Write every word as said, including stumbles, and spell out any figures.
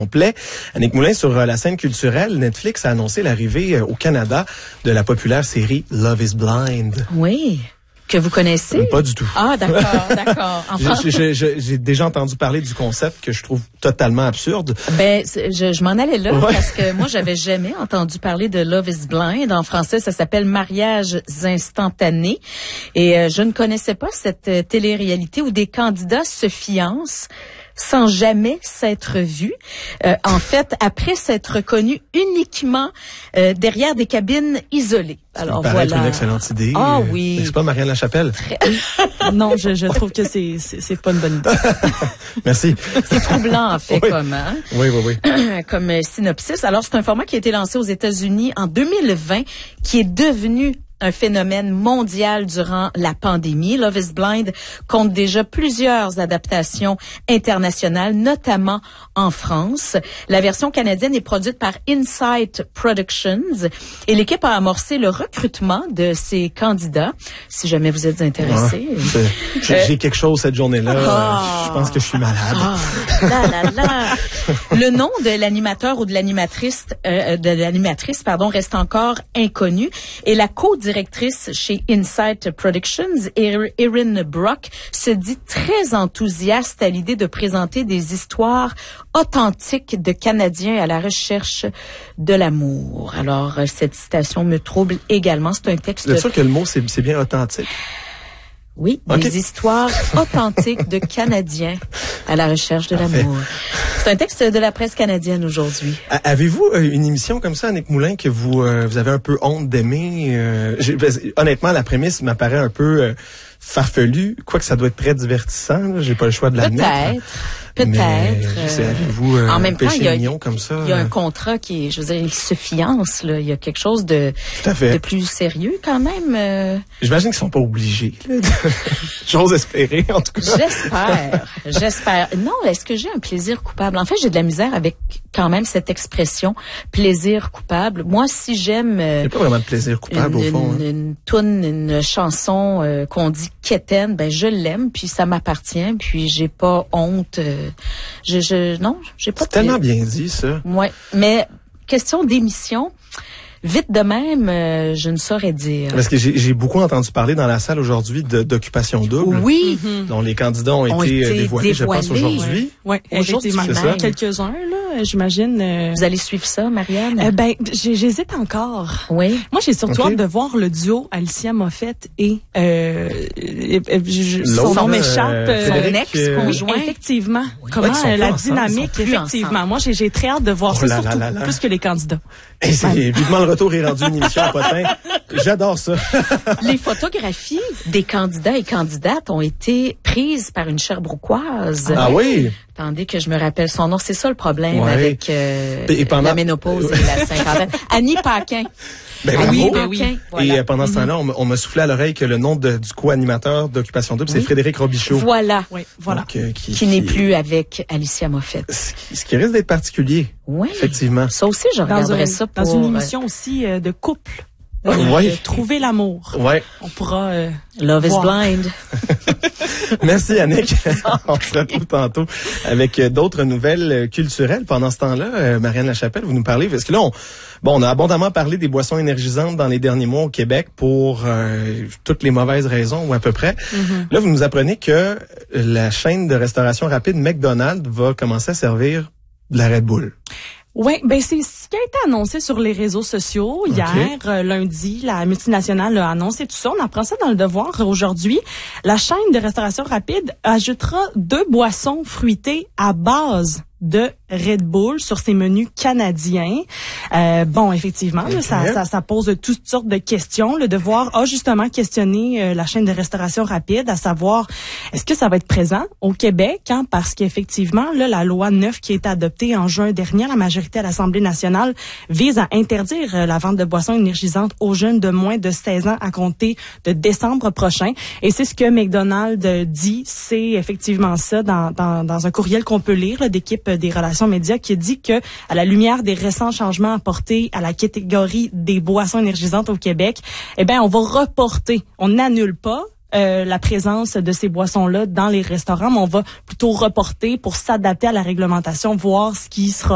complet. Annick Moulin, sur la scène culturelle, Netflix a annoncé l'arrivée au Canada de la populaire série Love is Blind. Oui. Que vous connaissez? Pas du tout. Ah, d'accord, d'accord. Enfin... J'ai, j'ai, j'ai déjà entendu parler du concept que je trouve totalement absurde. Ben, je, je m'en allais là ouais. parce que moi, j'avais jamais entendu parler de Love is Blind. En français, ça s'appelle Mariages instantanés. Et euh, je ne connaissais pas cette euh, télé-réalité où des candidats se fiancent sans jamais s'être vus. Euh, en fait, après s'être connus uniquement euh, derrière des cabines isolées. Alors ça me paraît voilà. être une excellente idée. Ah oui. N'est-ce pas, Marianne Lachapelle? Non, je, je trouve que c'est, c'est, c'est pas une bonne idée. Merci. C'est troublant, en fait, oui. comme, hein? Oui, oui, oui. Comme euh, synopsis. Alors, c'est un format qui a été lancé aux États-Unis en deux mille vingt, qui est devenu un phénomène mondial durant la pandémie. Love is Blind compte déjà plusieurs adaptations internationales, notamment en France. La version canadienne est produite par Insight Productions et l'équipe a amorcé le recrutement de ces candidats. Si jamais vous êtes intéressés. Ouais, j'ai, j'ai quelque chose cette journée-là. Oh. Je pense que je suis malade. Oh. Là, là, là. Le nom de l'animateur ou de l'animatrice, euh, de l'animatrice, pardon, reste encore inconnu et la co-directrice directrice chez Insight Productions, Erin Brock, se dit très enthousiaste à l'idée de présenter des histoires authentiques de Canadiens à la recherche de l'amour. Alors, cette citation me trouble également. C'est un texte... Vous êtes sûr que le mot, c'est, c'est bien authentique? Oui, okay. Des histoires authentiques de Canadiens à la recherche de Parfait. L'amour. C'est un texte de la presse canadienne aujourd'hui. Avez-vous une émission comme ça, Annick Moulin, que vous euh, vous avez un peu honte d'aimer? Euh, j'ai, honnêtement, la prémisse m'apparaît un peu euh, farfelue, quoique ça doit être très divertissant. Là, j'ai pas le choix de l'admettre. Peut-être. Peut-être. Mais, je sais, avez-vous euh, en même temps, il y a, mignon comme ça? Il y a un contrat qui est, je veux dire, il se fiance, là. Il y a quelque chose de, Tout à fait. de plus sérieux quand même. Euh... J'imagine qu'ils sont pas obligés. Là, de... J'ose espérer, en tout cas. J'espère. J'espère. Non, est-ce que j'ai un plaisir coupable? En fait, j'ai de la misère avec quand même cette expression plaisir coupable. Moi, si j'aime... Euh, il n'y a pas vraiment de plaisir coupable, une, au fond. Une, hein. une toune, une chanson euh, qu'on dit quétaine, ben je l'aime, puis ça m'appartient, puis j'ai pas honte... Euh, Je, je, non, j'ai pas. C'est tellement bien dit, ça. Ouais, mais question d'émission, vite de même, euh, je ne saurais dire. Parce que j'ai, j'ai beaucoup entendu parler dans la salle aujourd'hui de, d'occupation double. Oui. Mm-hmm. Dont les candidats ont, ont été, été dévoilés, dévoilés, je pense, aujourd'hui. Oui, ouais, effectivement. Quelques-uns, là, j'imagine. Euh... Vous allez suivre ça, Marianne? Euh, ben, j'hésite encore. Oui. Moi, j'ai surtout okay. hâte de voir le duo Alicia Moffett et, euh, je, son nom m'échappe. Euh, son ex-conjoint. Oui, effectivement. Oui. Comment ouais, la ensemble, dynamique, effectivement. Ensemble. Moi, j'ai, j'ai très hâte de voir oh ça, là surtout là là. plus que les candidats. Et c'est, évidemment, le retour est rendu une émission à potin. J'adore ça. Les photographies des candidats et candidates ont été prises par une Sherbrookoise. Ah oui? Attendez que je me rappelle son nom. C'est ça le problème ouais. avec euh, et pendant... la ménopause et la cinquantaine. Annie Paquin. Ben Annie oui, Paquin. oui. Voilà. Et pendant ce temps-là, on, on m'a soufflé à l'oreille que le nom de, du co-animateur d'Occupation Double, oui. c'est Frédéric Robichaud. Voilà. Oui, voilà. Donc, euh, qui, qui n'est qui... plus avec Alicia Moffett. Ce qui, ce qui risque d'être particulier. Oui. Effectivement. Ça aussi, je regarderais un, ça pour... Dans une émission aussi euh, de couple. Euh, ouais. euh, trouver l'amour. Ouais. On pourra euh, Love voir. is Blind. Merci Annick. On se retrouve tantôt avec d'autres nouvelles culturelles. Pendant ce temps-là, euh, Marianne Lachapelle, vous nous parlez, parce que là, on, bon, on a abondamment parlé des boissons énergisantes dans les derniers mois au Québec pour euh, toutes les mauvaises raisons, ou à peu près. Mm-hmm. Là, vous nous apprenez que la chaîne de restauration rapide McDonald's va commencer à servir de la Red Bull. Oui, ben c'est ce qui a été annoncé sur les réseaux sociaux hier, okay. euh, lundi, la multinationale a annoncé tout ça. On apprend ça dans Le Devoir aujourd'hui. La chaîne de restauration rapide ajoutera deux boissons fruitées à base de Red Bull sur ses menus canadiens. Euh, bon, effectivement, okay. là, ça, ça, ça pose toutes sortes de questions. Le Devoir a justement questionné euh, la chaîne de restauration rapide, à savoir, est-ce que ça va être présent au Québec? Hein, parce qu'effectivement, là, la loi neuf qui a été adoptée en juin dernier, la majorité à l'Assemblée nationale vise à interdire euh, la vente de boissons énergisantes aux jeunes de moins de seize ans à compter de décembre prochain. Et c'est ce que McDonald's dit, c'est effectivement ça dans, dans, dans un courriel qu'on peut lire là, d'équipe des relations médias qui dit que, à la lumière des récents changements apportés à la catégorie des boissons énergisantes au Québec, eh ben, on va reporter, on n'annule pas euh, la présence de ces boissons-là dans les restaurants, mais on va plutôt reporter pour s'adapter à la réglementation, voir ce qui sera